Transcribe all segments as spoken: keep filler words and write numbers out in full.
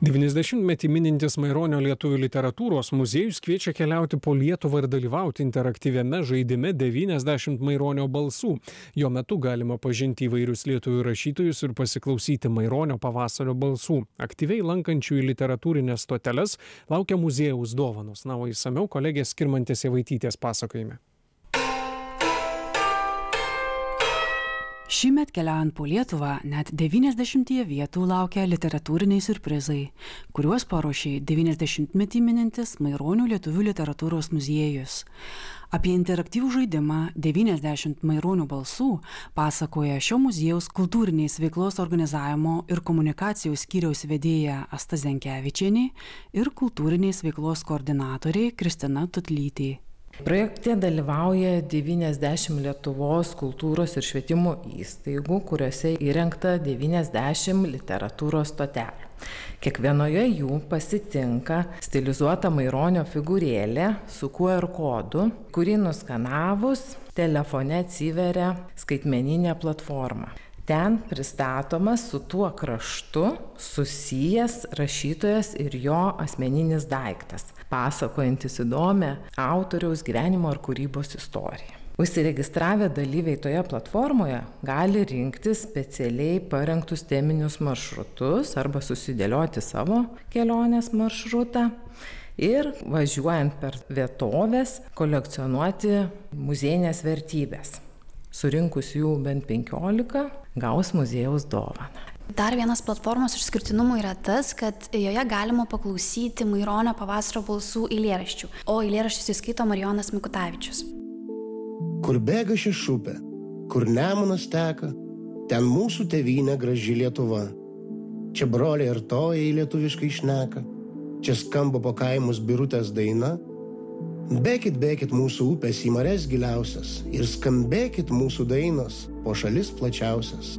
devyniasdešimtmetį minintis Maironio lietuvių literatūros muziejus kviečia keliauti po Lietuvą ir dalyvauti interaktyviame žaidime devyniasdešimt Maironio balsų. Jo metu galima pažinti įvairius lietuvių rašytojus ir pasiklausyti Maironio pavasario balsų. Aktyviai lankančių į literatūrinės stoteles laukia muziejaus dovanos. Na, o išsamiau kolegės Skirmantės Javaitytės pasakojime. Šįmet keliaujant po Lietuvą net devyniasdešimtyje vietų laukia literatūriniai siurprizai, kuriuos paruošė devyniasdešimtmetį minintis Maironio lietuvių literatūros muziejus. Apie interaktyvų žaidimą devyniasdešimt Maironio balsų pasakoja šio muziejaus kultūrinės veiklos organizavimo ir komunikacijos skyriaus vedėja Asta Zenkevičienė ir kultūrinės veiklos koordinatorė Kristina Tutlytė. Projekte dalyvauja devyniasdešimt Lietuvos kultūros ir švietimo įstaigų, kuriuose įrengta devyniasdešimt literatūros stotelių. Kiekvienoje jų pasitinka stilizuota Maironio figūrėlė su Q R kodu, kurį nuskanavus telefone atsiveria skaitmeninė platforma. Ten pristatomas su tuo kraštu susijęs rašytojas ir jo asmeninis daiktas, pasakojantis įdomią autoriaus gyvenimo ar kūrybos istoriją. Užsiregistravę dalyviai toje platformoje gali rinktis specialiai parengtus teminius maršrutus arba susidėlioti savo kelionės maršrutą ir važiuojant per vietovės kolekcionuoti muziejinės vertybės. Surinkus jų bent penkiolika, gaus muziejaus dovaną. Dar vienas platformos išskirtinumų yra tas, kad joje galima paklausyti Maironio pavasario balsų eilėraščių, o eilėraščius įskaito Marijonas Mikutavičius. Kur bėga ši šupė, kur Nemunas teka, ten mūsų tėvynė graži Lietuva. Čia broliai ir tojai lietuviškai šneka, čia skamba po kaimus birutės daina. Bėkit, bėkit mūsų upės į marias giliausias ir skambėkit mūsų dainos po šalis plačiausias.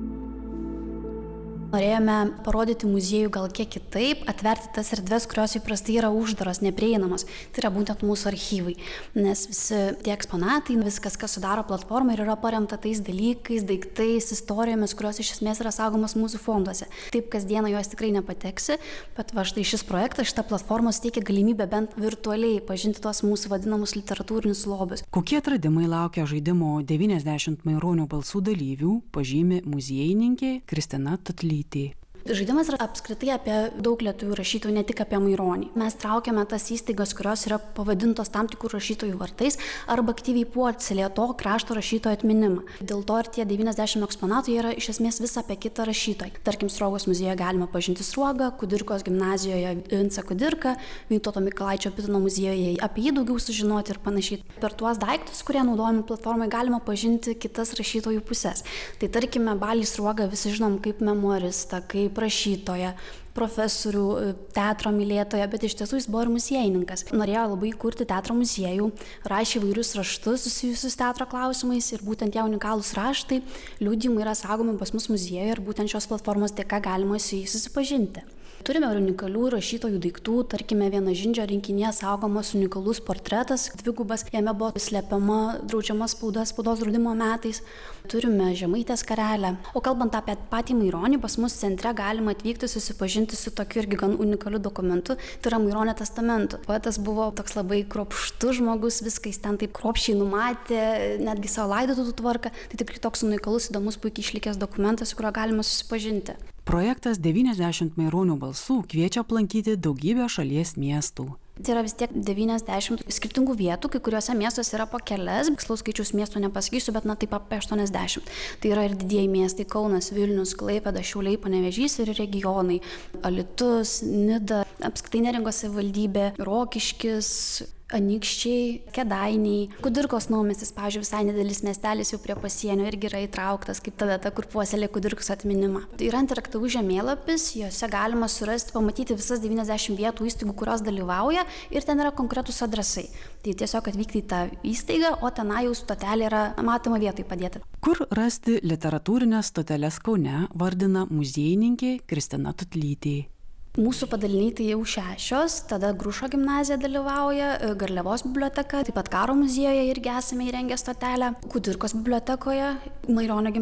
Norėjome parodyti muziejų gal kiek kitaip, atverti tas erdves, kurios įprastai yra uždaros, neprieinamos. Tai yra būtent mūsų archyvai, nes visi tie eksponatai, viskas, kas sudaro platformą ir yra paremta tais dalykais, daiktais, istorijomis, kurios iš esmės yra saugomas mūsų fonduose. Taip kasdieną juos tikrai nepateksi, bet va štai šis projektas, šita platforma suteikia galimybę bent virtualiai pažinti tuos mūsų vadinamus literatūrinius lobius. Kokie atradimai laukia žaidimo devyniasdešimt Maironio balsų dalyvių, pažymi muziejininkė Kristina Tutlytė. Žaidimas yra apskritai apie daug lietuvių rašytojų, ne tik apie Maironį. Mes traukiame tas įstaigas, kurios yra pavadintos tam tikrų rašytojų vardais arba aktyviai puoselėja to krašto rašytojo atminimą. Dėl to ir tie devyniasdešimt eksponatų yra iš esmės vis apie kitą rašytoją. Tarkim, Sruogos muziejuje galima pažinti Sruogą, Kudirkos gimnazijoje Vincą Kudirką, Vytauto Mikalaičio Putino muziejuje apie jį daugiau sužinoti ir panašiai. Per tuos daiktus, kurie naudojami platformai, galima pažinti kitas rašytojų pusės. Tai tarkime, Balį Sruogą visi žinom kaip memoristą, kaip rašytoją, profesorių, teatro mylėtoją, bet iš tiesų jis buvo ir muziejininkas. Norėjo labai kurti teatro muziejų, rašė įvairius raštus susijusius teatro klausimais ir būtent tie unikalūs raštai, liudijimai yra saugomi pas mus muziejuje ir būtent šios platformos dėka galima su jais susipažinti. Turime ir unikalių rašytojų daiktų, tarkime Vienažindžio rinkinyje saugomas unikalus portretas, dvigubas, jame buvo slepiama draudžiama spauda spaudos draudimo metais. Turime Žemaitės karelę. O kalbant apie patį Maironį, pas mus centre galima atvykti susipažinti su tokiu irgi gan unikaliu dokumentu, tai yra Maironio testamentu. Poetas buvo toks labai kruopštus žmogus, viską jis ten taip kruopščiai numatė, netgi savo laidotuvių tvarką, tai tikrai toks unikalus, įdomus, puikiai išlikęs dokumentas, su kuriuo galima susipažinti. Projektas devyniasdešimt Maironio balsų kviečia aplankyti daugybę šalies miestų. Tai yra vis tiek devyniasdešimt skirtingų vietų, kai kuriuose miestuose yra po kelias, tikslaus skaičiaus miestų nepasakysiu, bet na taip apie aštuoniasdešimt. Tai yra ir didieji miestai Kaunas, Vilnius, Klaipėda, Šiauliai, Panevėžys ir regionai. Alytus, Nida, apskritai Neringos savivaldybė, Rokiškis, Anykščiai, Kėdainiai, Kudirkos naumiestis, pavyzdžiui, visai nedidelis miestelis jau prie pasienio irgi yra įtrauktas kaip ta vieta, kur puoselė Kudirkos atminimą. Tai yra interaktyvus žemėlapis, juose galima surasti, pamatyti visas devyniasdešimt vietų įstaigų, kurios dalyvauja ir ten yra konkretūs adresai. Tai tiesiog atvykti į tą įstaigą, o tenai jau stotelė yra matoma vietai padėta. Kur rasti literatūrinės stoteles Kaune, vardina muziejininkė Kristina Tutlytė. Mūsų padaliniai tai jau šešios, tada Grušo gimnazija dalyvauja, Garliavos biblioteka, taip pat Karo muziejuje irgi esame įrengę stotelę, Kudirkos bibliotekoje, Maironio gimnazijoje.